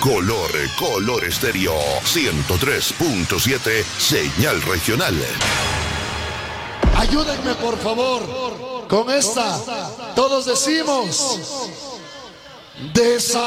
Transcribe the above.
Color Estéreo 103.7, señal regional. Ayúdenme por favor con esta. Todos decimos